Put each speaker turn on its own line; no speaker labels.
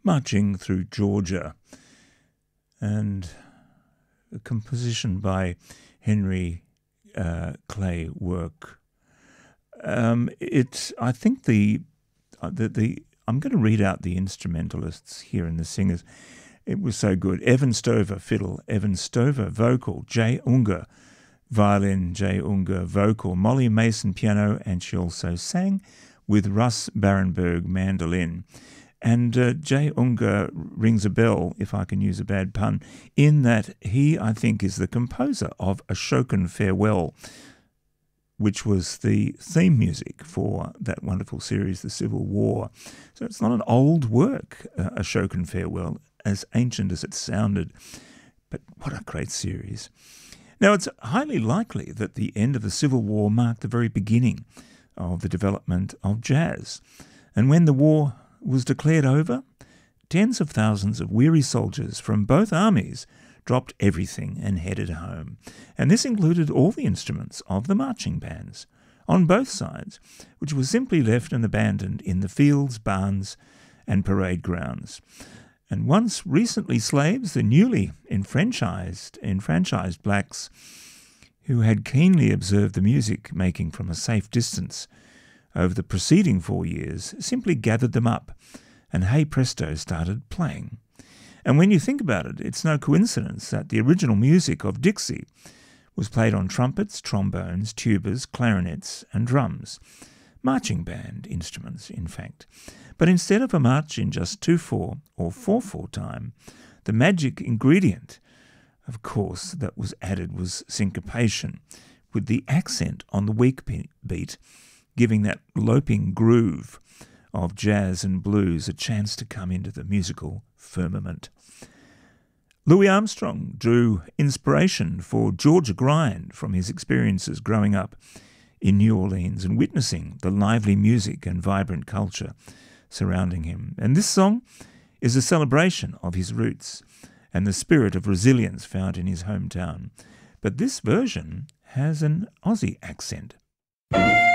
Marching Through Georgia, and a composition by Henry Clay Work. I think the I'm going to read out the instrumentalists here and the singers. It was so good. Evan Stover, fiddle. Evan Stover, vocal. Jay Unger, violin. Jay Unger, vocal. Molly Mason, piano, and she also sang with Russ Barenberg, mandolin. And Jay Unger rings a bell, if I can use a bad pun, in that he, I think, is the composer of Ashokan Farewell, which was the theme music for that wonderful series, The Civil War. So it's not an old work, Ashokan Farewell, as ancient as it sounded, but what a great series. Now, it's highly likely that the end of the Civil War marked the very beginning of the development of jazz. And when the war was declared over, tens of thousands of weary soldiers from both armies dropped everything and headed home. And this included all the instruments of the marching bands on both sides, which were simply left and abandoned in the fields, barns, and parade grounds. And once recently slaves, the newly enfranchised blacks who had keenly observed the music making from a safe distance over the preceding 4 years, simply gathered them up, and hey presto, started playing. And when you think about it, it's no coincidence that the original music of Dixie was played on trumpets, trombones, tubas, clarinets, and drums. Marching band instruments, in fact. But instead of a march in just 2/4 or 4/4 time, the magic ingredient, of course, that was added was syncopation, with the accent on the weak beat, giving that loping groove of jazz and blues a chance to come into the musical firmament. Louis Armstrong drew inspiration for Georgia Grind from his experiences growing up in New Orleans and witnessing the lively music and vibrant culture surrounding him. And this song is a celebration of his roots and the spirit of resilience found in his hometown. But this version has an Aussie accent.